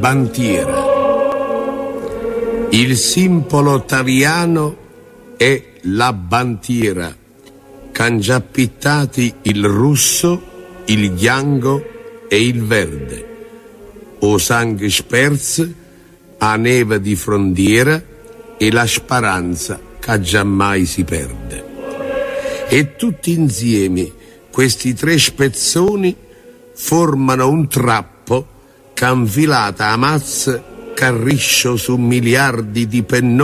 bandiera. Il simbolo ottaviano è la bandiera, c'han già pittati il russo, il bianco e il verde. O sangue sperse, a neve di frontiera e la speranza che giammai si perde. E tutti insieme questi tre spezzoni formano un trappo che infilata a mazza carriscio su miliardi di pennoni